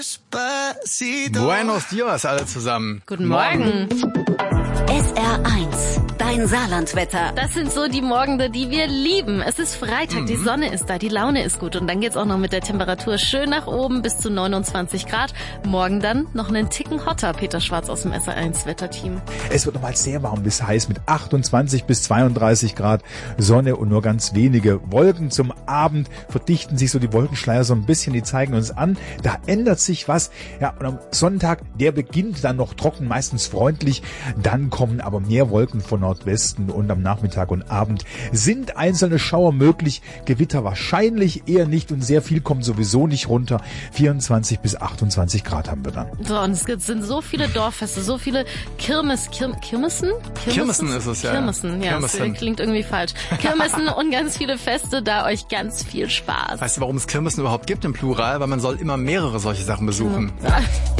Buenos dias alle zusammen. Guten Morgen. SR1, dein Saarlandwetter. Das sind so die Morgende, die wir lieben. Es ist Freitag, die Sonne ist da, die Laune ist gut und dann geht's auch noch mit der Temperatur schön nach oben bis zu 29 Grad. Morgen dann noch einen Ticken hotter. Peter Schwarz aus dem SR1 Wetterteam. Es wird nochmal sehr warm bis heiß mit 28 bis 32 Grad Sonne und nur ganz wenige Wolken. Zum Abend verdichten sich so die Wolkenschleier so ein bisschen, die zeigen uns an. Da ändert sich was. Ja, und am Sonntag, der beginnt dann noch trocken, meistens freundlich. Dann kommen aber mehr Wolken von Nordwesten und am Nachmittag und Abend sind einzelne Schauer möglich. Gewitter wahrscheinlich eher nicht und sehr viel kommt sowieso nicht runter. 24 bis 28 Grad haben wir dann. So, und es sind so viele Dorffeste, so viele Kirmessen? Kirmessen ist es, ja. Kirmessen, ja. Das klingt irgendwie falsch. Kirmessen und ganz viele Feste, da euch ganz viel Spaß. Weißt du, warum es Kirmessen überhaupt gibt im Plural? Weil man soll immer mehrere solche Sachen besuchen. Ja.